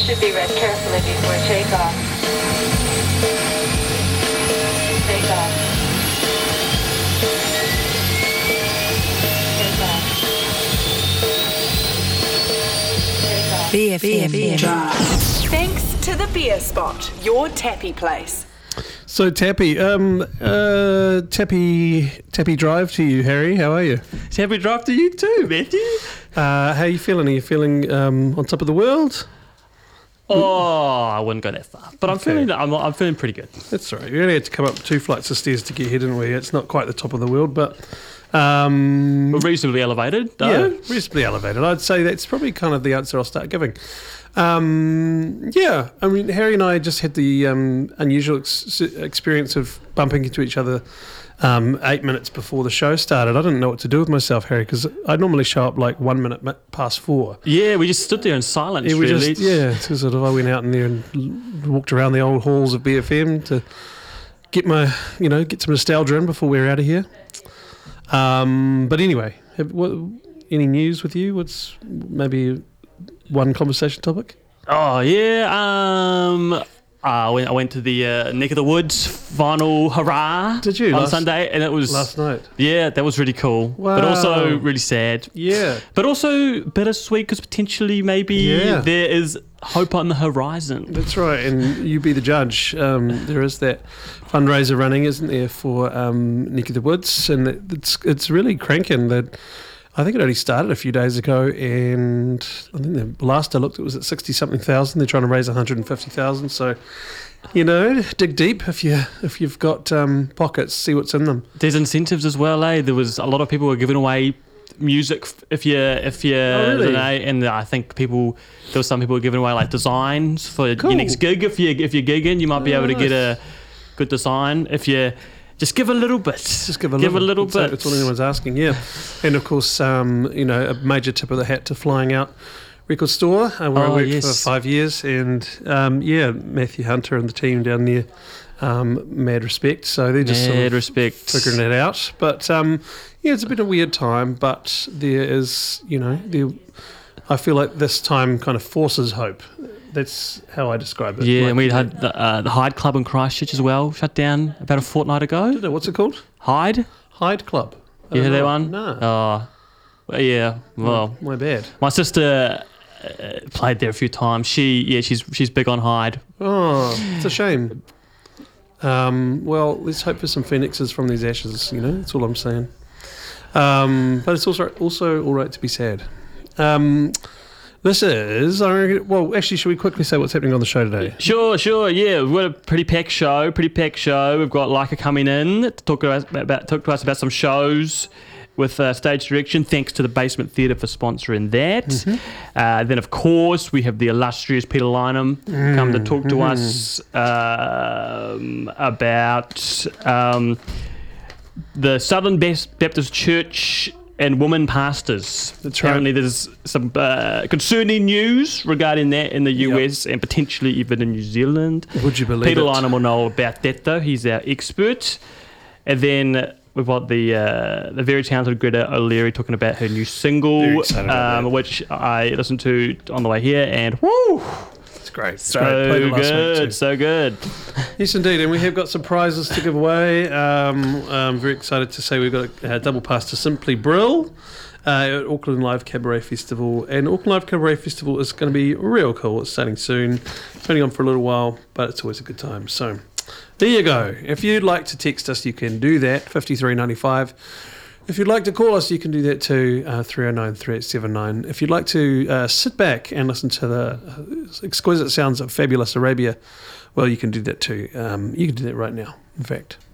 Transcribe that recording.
should be read carefully before takeoff. Takeoff. BFM Drive. Thanks to the Beer Spot, your tappy place. So Tappy, Tappy Drive to you, Harry. How are you? Tappy Drive to you too, Matthew. How are you feeling? Are you feeling on top of the world? Oh, I wouldn't go that far, but I'm feeling pretty good. That's all right. We only had to come up 2 flights of stairs to get here, didn't we? It's not quite the top of the world, but We're reasonably elevated, though. yeah, reasonably elevated. I'd say that's probably kind of the answer I'll start giving. Yeah, I mean, Harry and I just had the unusual experience of bumping into each other 8 minutes before the show started. I didn't know what to do with myself, Harry, because I normally show up like 1 minute past 4. Yeah, we just stood there in silence, Yeah, really. so sort of I went out in there and walked around the old halls of BFM to get some nostalgia in before we were out of here. But anyway, any news with you? What's maybe one conversation topic? Oh, yeah. I went to the Neck of the Woods final hurrah. Did you? On Sunday, and it was last night. Yeah, that was really cool. Wow. But also really sad. Yeah. But also bittersweet because potentially maybe there is hope on the horizon. That's right, and you be the judge. There is that fundraiser running, isn't there, for Neck of the Woods, and it's really cranking. That I think it only started a few days ago, and I think the last I looked, it was at 60-something thousand. They're trying to raise 150,000. So, dig deep if you've got pockets, see what's in them. There's incentives as well, eh? There was a lot of people were giving away music if you really? and I think there were some people were giving away like designs for Cool. your next gig. If you're gigging, you might be able to get a good design if you just give a little bit. Just give a little bit. That's all anyone's asking, yeah. And of course, a major tip of the hat to Flying Out Record Store, where I worked for 5 years, and Matthew Hunter and the team down there, mad respect. So they're just figuring it out. But it's been a weird time, but there is, I feel like this time kind of forces hope. That's how I describe it. Yeah, and we had the Hyde Club in Christchurch as well, shut down about a fortnight ago. What's it called? Hyde Club. You heard that one? No. Well, yeah. Well, my bad. My sister played there a few times. She's big on Hyde. Oh, it's a shame. Well, let's hope for some phoenixes from these ashes. That's all I'm saying. But it's also all right to be sad. This is, should we quickly say what's happening on the show today? Sure, yeah. We've got a pretty packed show. We've got Leica coming in to talk to us about some shows with stage direction, thanks to the Basement Theatre for sponsoring that. Mm-hmm. Then, of course, we have the illustrious Peter Lynham come to talk to us about the Southern Baptist Church and women pastors. That's Apparently right. there's some concerning news regarding that in the US and potentially even in New Zealand. Would you believe Peter it? Lynham will know about that, though. He's our expert. And then we've got the very talented Greta O'Leary talking about her new single, which I listened to on the way here, and woo! It's great. So good. Yes, indeed. And we have got some prizes to give away. I'm very excited to say we've got a double pass to Simply Brill at Auckland Live Cabaret Festival. And Auckland Live Cabaret Festival is going to be real cool. It's starting soon. It's only on for a little while, but it's always a good time. So there you go. If you'd like to text us, you can do that, 5395. If you'd like to call us, you can do that too, 309-3879. If you'd like to sit back and listen to the exquisite sounds of Fabulous Arabia, well, you can do that too. You can do that right now, in fact.